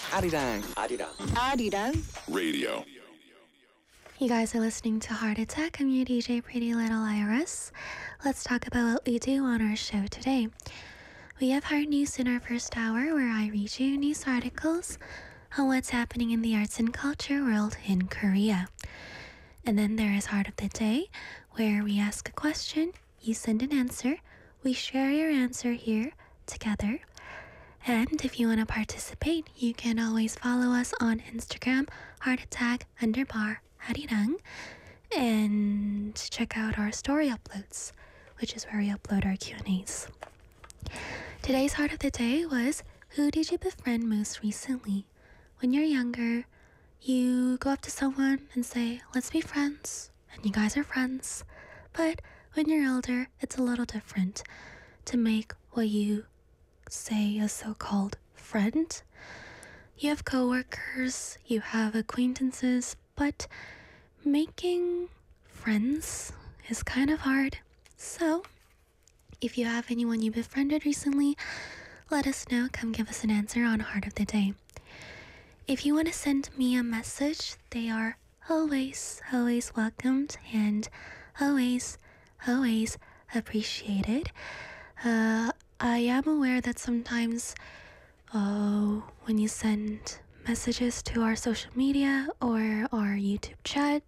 아리랑 Radio. You guys are listening to Heart Attack. I'm your DJ Pretty Little Iris. Let's talk about what we do on our show today. We have Heart News in our first hour, where I read you news articles on what's happening in the arts and culture world in Korea. And then there is Heart of the Day, where we ask a question, you send an answer, we share your answer here together. And if you want to participate, you can always follow us on Instagram, heartattack_Harirang, and check out our story uploads, which is where we upload our Q&As. Today's Heart of the Day was, who did you befriend most recently? When you're younger, you go up to someone and say, let's be friends, and you guys are friends. But when you're older, it's a little different to make what you say a so-called friend. You have coworkers, you have acquaintances, but making friends is kind of hard. So if you have anyone you befriended recently, let us know. Come give us an answer on Heart of the Day. If you want to send me a message, they are always welcomed and always appreciated. I am aware that sometimes when you send messages to our social media or our YouTube chat,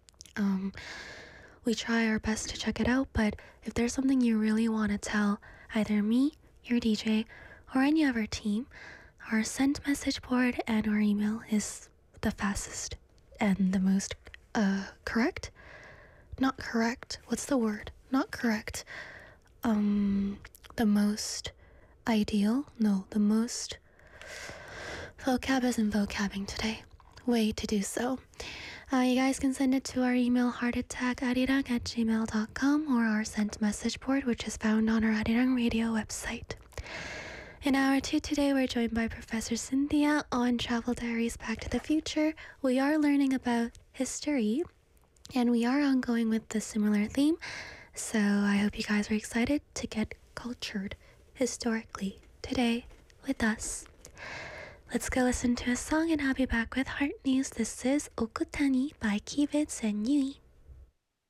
we try our best to check it out, but if there's something you really want to tell either me, your DJ, or any of our team, our send message board and our email is the fastest and the most correct? Not correct. What's the word? Not correct. The most ideal? No, the most vocab isn't vocabbing today. Way to do so. You guys can send it to our email heartattack@arirang@gmail.com or our sent message board, which is found on our Arirang Radio website. In hour 2 today, we're joined by Professor Cynthia on Travel Diaries Back to the Future. We are learning about history, and we are ongoing with the similar theme, so I hope you guys are excited to get cultured historically today with us. Let's go listen to a song and I'll be back with Heart News. This is Okutani by Kivitz and Yui.